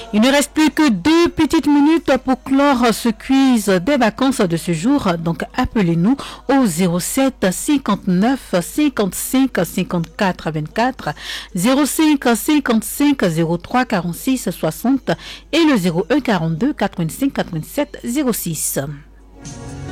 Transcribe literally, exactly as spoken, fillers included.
Il ne reste plus que deux petites minutes pour clore ce quiz des vacances de ce jour. Donc appelez-nous au zéro sept cinquante-neuf cinquante-cinq cinquante-quatre vingt-quatre, zéro cinq cinquante-cinq zéro trois quarante-six soixante et le zéro un quarante-deux quatre-vingt-cinq quatre-vingt-sept zéro six.